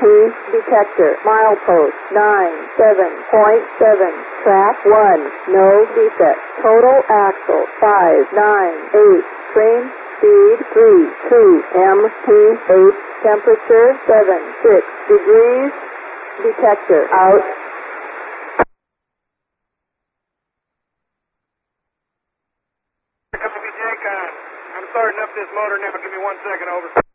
detector. Milepost 97.7. Track 1. No defect. Total axle 598. Train speed 32 mph. Temperature 76 degrees. Detector out. I'm starting up this motor now. Give me 1 second, over.